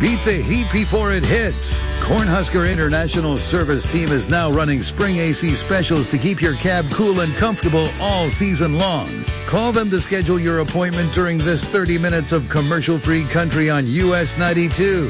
Beat the heat before it hits. Cornhusker International Service Team is now running spring AC specials to keep your cab cool and comfortable all season long. Call them to schedule your appointment during this 30 minutes of commercial-free country on US 92.